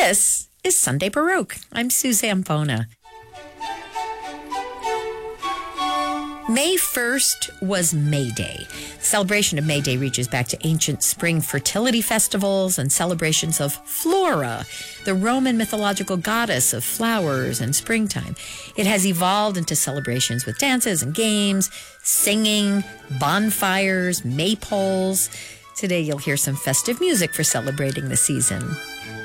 This is Sunday Baroque. I'm Suzanne Bona. May 1st was May Day. The celebration of May Day reaches back to ancient spring fertility festivals and celebrations of Flora, the Roman mythological goddess of flowers and springtime. It has evolved into celebrations with dances and games, singing, bonfires, maypoles. Today you'll hear some festive music for celebrating the season.